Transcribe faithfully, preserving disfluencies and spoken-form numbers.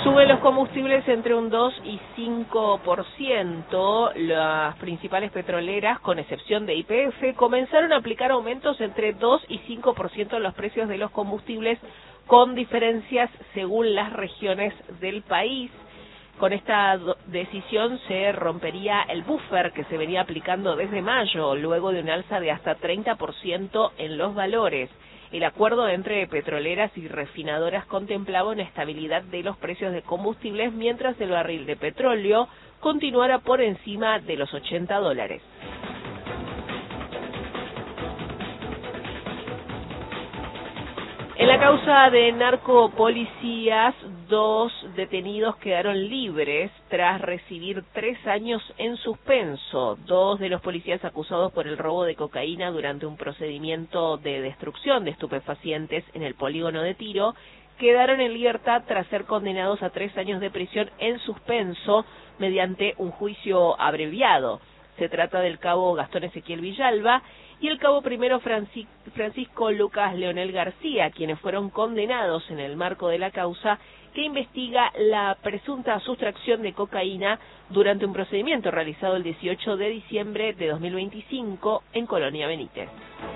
Suben los combustibles entre un dos y cinco por ciento. Las principales petroleras, con excepción de Y P F, comenzaron a aplicar aumentos entre dos y cinco por ciento en los precios de los combustibles, con diferencias según las regiones del país. Con esta decisión se rompería el buffer que se venía aplicando desde mayo, luego de un alza de hasta treinta por ciento en los valores. El acuerdo entre petroleras y refinadoras contemplaba una estabilidad de los precios de combustibles mientras el barril de petróleo continuara por encima de los ochenta dólares. En la causa de narcopolicías, dos detenidos quedaron libres tras recibir tres años en suspenso. Dos de los policías acusados por el robo de cocaína durante un procedimiento de destrucción de estupefacientes en el polígono de Tiro quedaron en libertad tras ser condenados a tres años de prisión en suspenso mediante un juicio abreviado. Se trata del cabo Gastón Ezequiel Villalba y el cabo primero Francisco Lucas Leonel García, quienes fueron condenados en el marco de la causa que investiga la presunta sustracción de cocaína durante un procedimiento realizado el dieciocho de diciembre de dos mil veinticinco en Colonia Benítez.